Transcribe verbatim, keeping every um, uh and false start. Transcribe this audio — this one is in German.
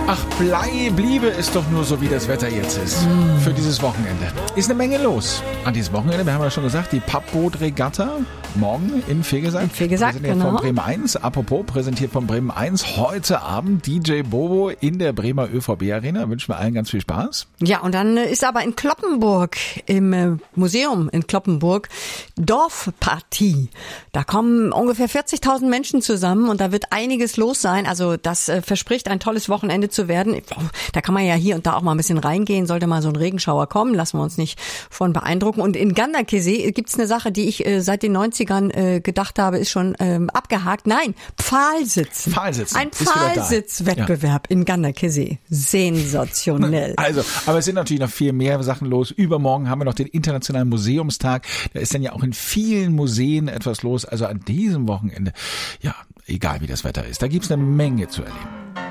Ach, blei, bliebe es doch nur so, wie das Wetter jetzt ist. Mm. Für dieses Wochenende. Ist eine Menge los an diesem Wochenende. Wir haben ja schon gesagt, die Pappboot-Regatta morgen in Fegesack. In Fegesack, präsentiert genau. von Bremen eins. Apropos, präsentiert von Bremen eins. Heute Abend D J Bobo in der Bremer ÖVB-Arena. Wünschen wir allen ganz viel Spaß. Ja, und dann ist aber in Cloppenburg, im Museum in Cloppenburg, Dorfpartie. Da kommen ungefähr vierzigtausend Menschen zusammen und da wird einiges los sein. Also das äh, verspricht ein tolles Wochenende zu werden. Da kann man ja hier und da auch mal ein bisschen reingehen. Sollte mal so ein Regenschauer kommen, lassen wir uns nicht von beeindrucken. Und in Ganderkesee gibt's eine Sache, die ich äh, seit den neunzigern äh, gedacht habe, ist schon ähm, abgehakt. Nein, Pfahlsitzen. Pfahlsitzen. Ein Pfahlsitzwettbewerb ja. in Ganderkesee. Sensationell. Also, aber es sind natürlich noch viel mehr Sachen los. Übermorgen haben wir noch den Internationalen Museumstag. Da ist dann ja auch in vielen Museen etwas los. Also an diesem Wochenende, ja, egal wie das Wetter ist, da gibt's eine Menge zu erleben.